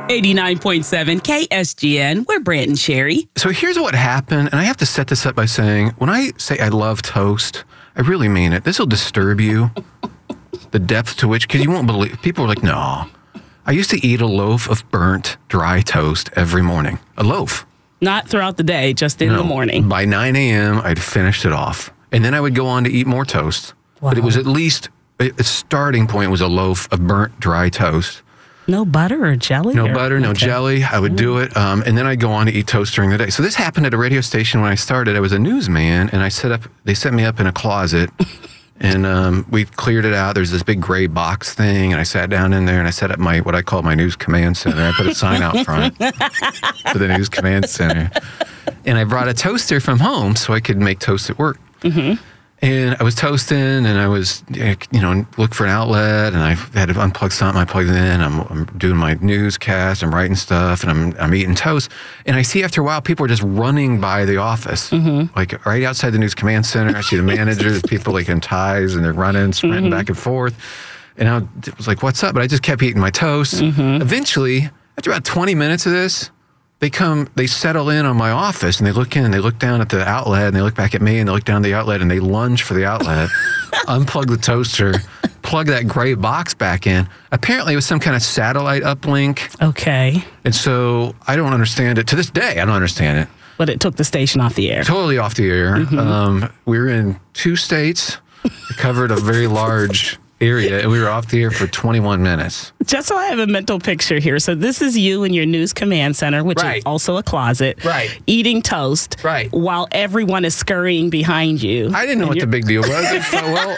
89.7 KSGN. We're Brant and Sherry. So here's what happened, and I have to set this up by saying, when I say I love toast, I really mean it. This will disturb you, the depth to which, because you won't believe, people are like, no. I used to eat a loaf of burnt, dry toast every morning. A loaf. Not throughout the day, just in the morning. By 9 a.m., I'd finished it off. And then I would go on to eat more toast. Wow. But it was at least, a starting point was a loaf of burnt, dry toast. No butter or jelly? No butter, no jelly. I would do it. And then I'd go on to eat toast during the day. So this happened at a radio station when I started. I was a newsman, and they set me up in a closet, and we cleared it out. There's this big gray box thing, and I sat down in there, and I set up what I call my news command center. I put a sign out front for the news command center. And I brought a toaster from home so I could make toast at work. Mm-hmm. And I was toasting, and I was, look for an outlet, and I had to unplug something. I plugged it in. I'm doing my newscast. I'm writing stuff, and I'm eating toast. And I see after a while, people are just running by the office, like right outside the news command center. I see the managers, people like in ties, and they're running, sprinting back and forth. And I was like, "What's up?" But I just kept eating my toast. Eventually, after about 20 minutes of this, they settle in on my office, and they look in, and they look down at the outlet, and they look back at me, and they look down at the outlet, and they lunge for the outlet, unplug the toaster, plug that gray box back in. Apparently, it was some kind of satellite uplink. Okay. And so I don't understand it. To this day, I don't understand it. But it took the station off the air. Totally off the air. We were in 2 states. We covered a very large area, and we were off the air for 21 minutes. Just so I have a mental picture here. So this is you in your news command center, which is also a closet, eating toast, while everyone is scurrying behind you. I didn't know what the big deal was. I thought,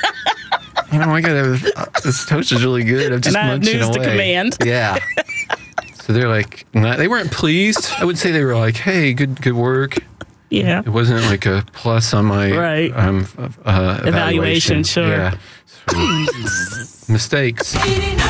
well, this toast is really good. I'm just munching news away. To command. Yeah. So they're like, they weren't pleased. I would say they were like, hey, good work. Yeah. It wasn't like a plus on my evaluation. Sure. Yeah. So, mistakes.